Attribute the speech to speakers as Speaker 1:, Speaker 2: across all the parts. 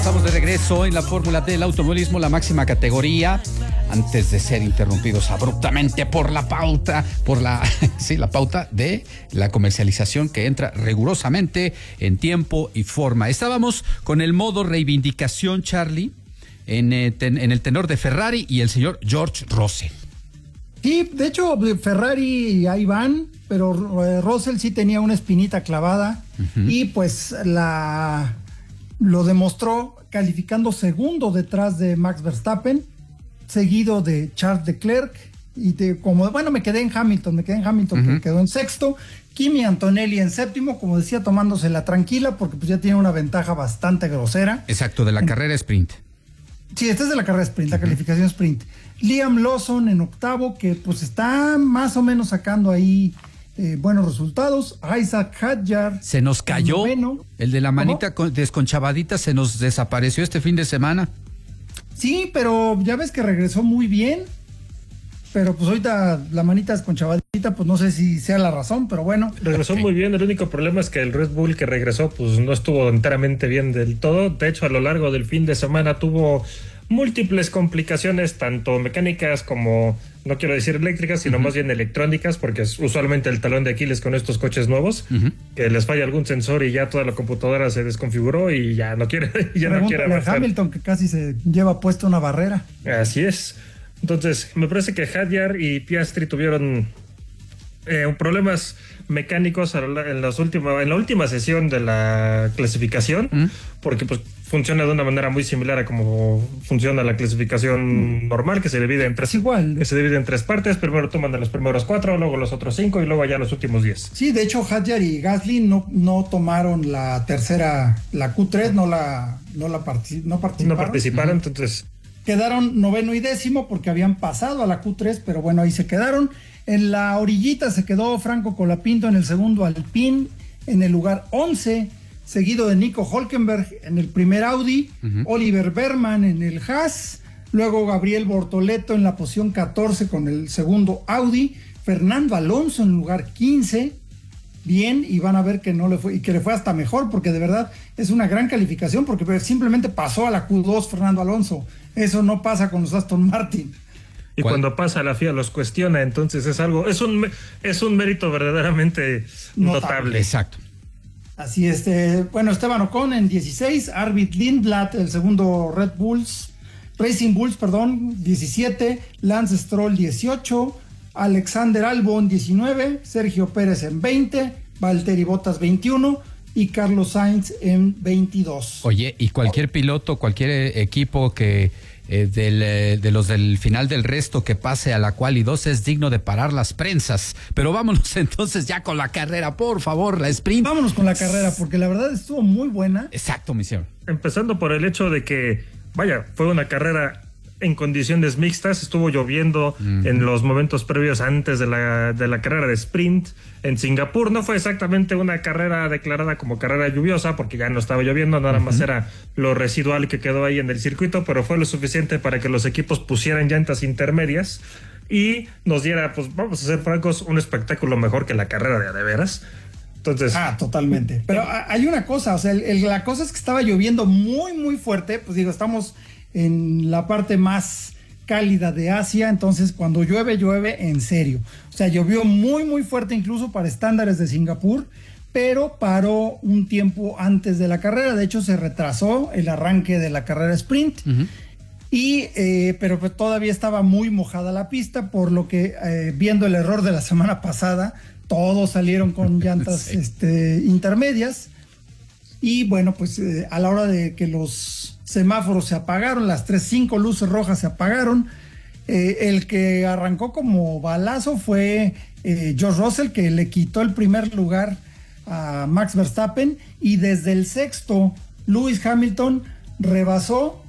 Speaker 1: estamos de regreso en la Fórmula del automovilismo, la máxima categoría. Antes de ser interrumpidos abruptamente por la pauta, la pauta de la comercialización que entra rigurosamente en tiempo y forma. Estábamos con el modo reivindicación, Charlie, en el tenor de Ferrari y el señor George Russell.
Speaker 2: Sí, de hecho, Ferrari ahí van, pero Russell sí tenía una espinita clavada y pues lo demostró calificando segundo detrás de Max Verstappen, seguido de Charles Leclerc y me quedé en Hamilton que quedó en sexto, Kimi Antonelli en séptimo, como decía, tomándosela tranquila porque pues ya tiene una ventaja bastante grosera.
Speaker 1: Exacto, de la carrera sprint.
Speaker 2: Sí, esta es de la carrera sprint, la calificación sprint. Liam Lawson en octavo, que pues está más o menos sacando ahí buenos resultados. Isaac Hadjar.
Speaker 1: Se nos cayó. El de la manita desconchavadita se nos desapareció este fin de semana.
Speaker 2: Sí, pero ya ves que regresó muy bien. Pero pues ahorita la manita desconchavadita, pues no sé si sea la razón, pero bueno.
Speaker 3: Regresó muy bien, el único problema es que el Red Bull que regresó pues no estuvo enteramente bien del todo. De hecho, a lo largo del fin de semana tuvo múltiples complicaciones, tanto mecánicas como, no quiero decir eléctricas, sino más bien electrónicas, porque es usualmente el talón de Aquiles con estos coches nuevos, que les falla algún sensor y ya toda la computadora se desconfiguró y ya no quiere
Speaker 2: avanzar. Hamilton, que casi se lleva puesta una barrera.
Speaker 3: Así es. Entonces, me parece que Hadjar y Piastri tuvieron problemas mecánicos en la última sesión de la clasificación, porque pues funciona de una manera muy similar a como funciona la clasificación normal, que se divide en tres.
Speaker 2: Igual.
Speaker 3: Que se divide en tres partes. Primero toman de los primeros 4, luego los otros 5 y luego ya los últimos 10.
Speaker 2: Sí, de hecho Hadjar y Gasly no tomaron la tercera, la Q3, no participaron.
Speaker 3: Entonces
Speaker 2: quedaron noveno y décimo porque habían pasado a la Q3, pero bueno, ahí se quedaron. En la orillita se quedó Franco Colapinto en el segundo Alpine, en el lugar 11, seguido de Nico Hülkenberg en el primer Audi, Oliver Berman en el Haas, luego Gabriel Bortoleto en la posición 14 con el segundo Audi, Fernando Alonso en el lugar 15, bien, y van a ver que no le fue, y que le fue hasta mejor, porque de verdad es una gran calificación, porque simplemente pasó a la Q2 Fernando Alonso. Eso no pasa con los Aston Martin.
Speaker 3: Y cuando pasa la FIA los cuestiona, entonces es un mérito verdaderamente notable.
Speaker 1: Exacto.
Speaker 2: Así es. Esteban Ocon en 16, Arvid Lindblad, el segundo Racing Bulls, 17, Lance Stroll 18, Alexander Albon 19, Sergio Pérez en 20, Valtteri Bottas 21 y Carlos Sainz en 22.
Speaker 1: Oye, y cualquier piloto, cualquier equipo que de los del final del resto que pase a la quali 2 es digno de parar las prensas. Pero vámonos entonces ya con la carrera, por favor, la sprint.
Speaker 2: Vámonos con la carrera, porque la verdad estuvo muy buena.
Speaker 1: Exacto, mi señor.
Speaker 3: Empezando por el hecho de que, fue una carrera en condiciones mixtas, estuvo lloviendo en los momentos previos antes de la carrera de sprint en Singapur. No fue exactamente una carrera declarada como carrera lluviosa porque ya no estaba lloviendo, nada más era lo residual que quedó ahí en el circuito, pero fue lo suficiente para que los equipos pusieran llantas intermedias y nos diera, pues vamos a ser francos, un espectáculo mejor que la carrera de veras. Entonces,
Speaker 2: totalmente. Pero hay una cosa, o sea, la cosa es que estaba lloviendo muy, muy fuerte. Pues digo, estamos en la parte más cálida de Asia, entonces cuando llueve en serio. O sea, llovió muy, muy fuerte incluso para estándares de Singapur, pero paró un tiempo antes de la carrera. De hecho, se retrasó el arranque de la carrera sprint. Pero pues todavía estaba muy mojada la pista, por lo que viendo el error de la semana pasada, todos salieron con llantas intermedias. Y bueno, pues a la hora de que los semáforos se apagaron, las 5 luces rojas se apagaron, el que arrancó como balazo fue George Russell, que le quitó el primer lugar a Max Verstappen, y desde el sexto Lewis Hamilton rebasó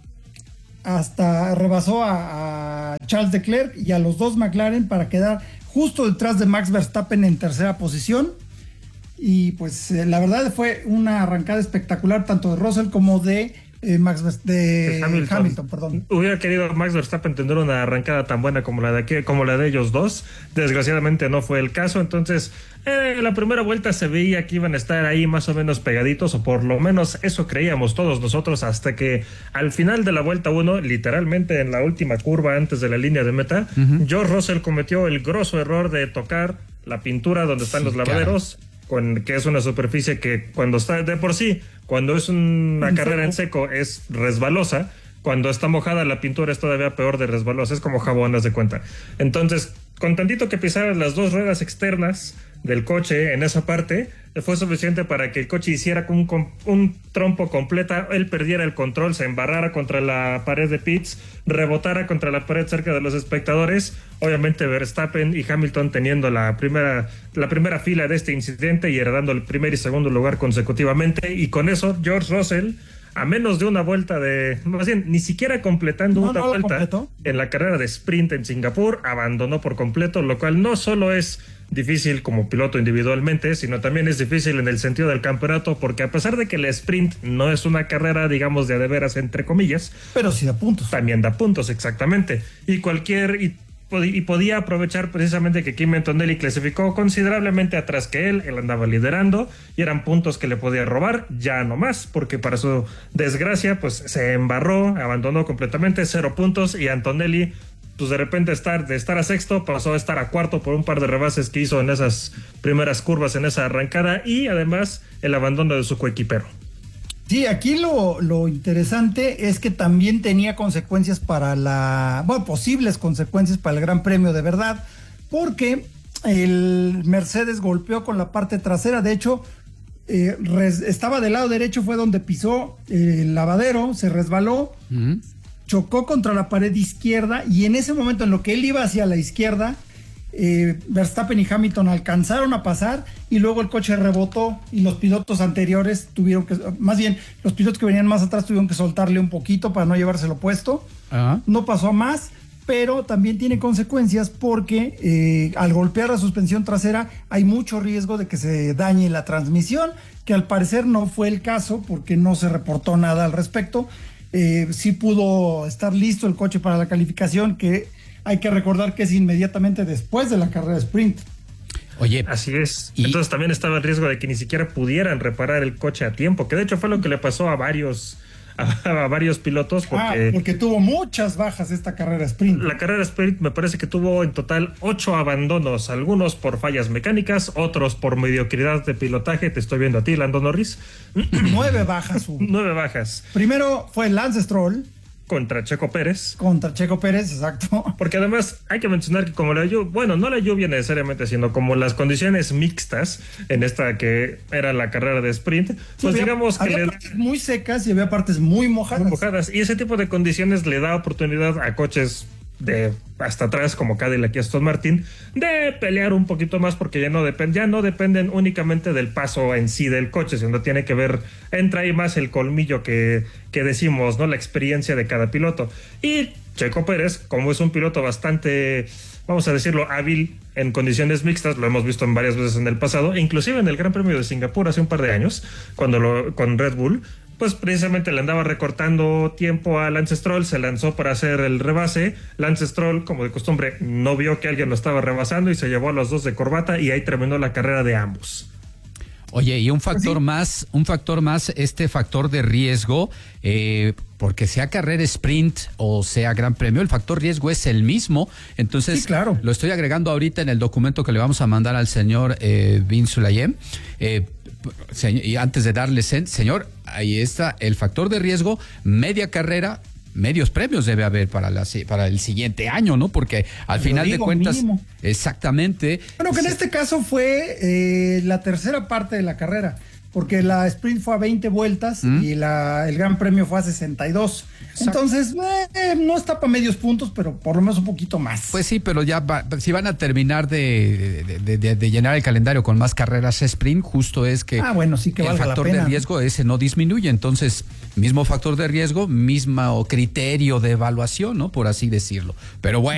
Speaker 2: a Charles Leclerc y a los dos McLaren para quedar justo detrás de Max Verstappen en tercera posición. Y pues la verdad fue una arrancada espectacular tanto de Russell como de De Hamilton, perdón.
Speaker 3: Hubiera querido Max Verstappen tener una arrancada tan buena como la de ellos dos. Desgraciadamente no fue el caso. Entonces, la primera vuelta se veía que iban a estar ahí más o menos pegaditos, o por lo menos eso creíamos todos nosotros, hasta que al final de la vuelta 1, literalmente en la última curva antes de la línea de meta, George Russell cometió el grosso error de tocar la pintura donde están los lavaderos. Que es una superficie que cuando está de por sí, cuando es una carrera en seco es resbalosa, cuando está mojada la pintura es todavía peor de resbalosa, es como jabón, haz de cuenta. Entonces, con tantito que pisaran las dos ruedas externas del coche en esa parte, fue suficiente para que el coche hiciera un trompo completa, él perdiera el control, se embarrara contra la pared de pits, rebotara contra la pared cerca de los espectadores. Obviamente Verstappen y Hamilton teniendo la primera fila de este incidente y heredando el primer y segundo lugar consecutivamente, y con eso George Russell, a menos de una vuelta más bien, ni siquiera completando una vuelta en la carrera de sprint en Singapur, abandonó por completo, lo cual no solo es difícil como piloto individualmente, sino también es difícil en el sentido del campeonato, porque a pesar de que el sprint no es una carrera, digamos, de a de veras, entre comillas,
Speaker 2: pero sí da puntos.
Speaker 3: También da puntos, exactamente. Y podía aprovechar precisamente que Kimi Antonelli clasificó considerablemente atrás que él andaba liderando, y eran puntos que le podía robar, ya no más, porque para su desgracia, pues se embarró, abandonó completamente, 0 puntos, y Antonelli, pues de repente de estar a sexto, pasó a estar a cuarto por un par de rebases que hizo en esas primeras curvas, en esa arrancada, y además el abandono de su coequipero.
Speaker 2: Sí, aquí lo interesante es que también tenía consecuencias posibles consecuencias para el Gran Premio de verdad, porque el Mercedes golpeó con la parte trasera. De hecho, estaba del lado derecho, fue donde pisó el lavadero, se resbaló, chocó contra la pared izquierda, y en ese momento, en lo que él iba hacia la izquierda, Verstappen y Hamilton alcanzaron a pasar, y luego el coche rebotó, y los pilotos anteriores los pilotos que venían más atrás tuvieron que soltarle un poquito para no llevárselo puesto. No pasó a más, pero también tiene consecuencias porque al golpear la suspensión trasera hay mucho riesgo de que se dañe la transmisión, que al parecer no fue el caso porque no se reportó nada al respecto. Sí pudo estar listo el coche para la calificación, que hay que recordar que es inmediatamente después de la carrera de sprint.
Speaker 1: Oye,
Speaker 3: así es. Entonces también estaba el riesgo de que ni siquiera pudieran reparar el coche a tiempo, que de hecho fue lo que le pasó a varios pilotos,
Speaker 2: porque tuvo muchas bajas esta carrera sprint.
Speaker 3: La carrera sprint me parece que tuvo en total 8 abandonos, algunos por fallas mecánicas, otros por mediocridad de pilotaje. Te estoy viendo a ti, Lando Norris.
Speaker 2: 9 bajas.
Speaker 3: 9 bajas.
Speaker 2: Primero fue Lance Stroll
Speaker 3: contra Checo Pérez,
Speaker 2: exacto.
Speaker 3: Porque además hay que mencionar que como no la lluvia necesariamente, sino como las condiciones mixtas en esta que era la carrera de sprint, pues digamos que
Speaker 2: había partes muy secas y había partes muy mojadas.
Speaker 3: Y ese tipo de condiciones le da oportunidad a coches de hasta atrás como Cadillac y Aston Martin de pelear un poquito más, porque ya no dependen únicamente del paso en sí del coche, sino tiene que ver, entra ahí más el colmillo que decimos, ¿no? La experiencia de cada piloto. Y Checo Pérez, como es un piloto bastante, vamos a decirlo, hábil en condiciones mixtas, lo hemos visto en varias veces en el pasado, inclusive en el Gran Premio de Singapur hace un par de años, con Red Bull, pues precisamente le andaba recortando tiempo a Lance Stroll, se lanzó para hacer el rebase. Lance Stroll, como de costumbre, no vio que alguien lo estaba rebasando y se llevó a los dos de corbata, y ahí terminó la carrera de ambos.
Speaker 1: Oye, y un factor más, este factor de riesgo, porque sea carrera sprint o sea Gran Premio, el factor riesgo es el mismo. Entonces,
Speaker 2: sí, claro,
Speaker 1: lo estoy agregando ahorita en el documento que le vamos a mandar al señor Bin Sulayem. Y antes de darle señor, ahí está el factor de riesgo, media carrera, medios premios debe haber para el siguiente año, ¿no? Porque al final de cuentas, mínimo. Exactamente.
Speaker 2: Bueno, que en este caso fue la tercera parte de la carrera, porque la sprint fue a 20 vueltas y el Gran Premio fue a 62. Exacto. Entonces, no está para medios puntos, pero por lo menos un poquito más.
Speaker 1: Pues sí, pero si van a terminar de llenar el calendario con más carreras sprint, justo es que,
Speaker 2: sí que
Speaker 1: el factor de riesgo ese no disminuye. Entonces, mismo factor de riesgo, mismo criterio de evaluación, ¿no? Por así decirlo. Pero bueno.